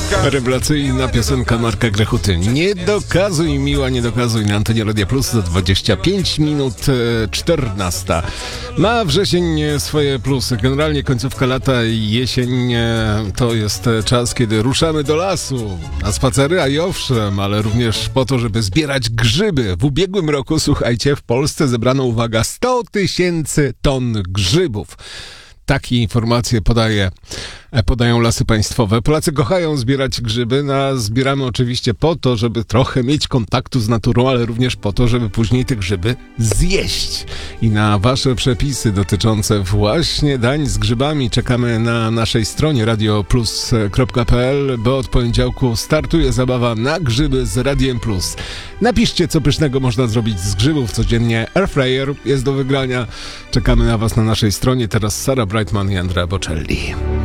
Rewelacyjna piosenka Marka Grechuty. Nie dokazuj, miła, nie dokazuj, na antenie Radia Plus za 25 minut 14. Ma wrzesień swoje plusy. Generalnie końcówka lata i jesień to jest czas, kiedy ruszamy do lasu na spacery, a i owszem, ale również po to, żeby zbierać grzyby. W ubiegłym roku, słuchajcie, w Polsce zebrano, uwaga, 100 000 ton grzybów. Takie informacje podają Lasy Państwowe. Polacy kochają zbierać grzyby, a zbieramy oczywiście po to, żeby trochę mieć kontaktu z naturą, ale również po to, żeby później te grzyby zjeść. I na wasze przepisy dotyczące właśnie dań z grzybami czekamy na naszej stronie radioplus.pl, bo od poniedziałku startuje zabawa na grzyby z Radiem Plus. Napiszcie, co pysznego można zrobić z grzybów codziennie. Airfryer jest do wygrania. Czekamy na was na naszej stronie. Teraz Sara Brightman i Andrea Bocelli.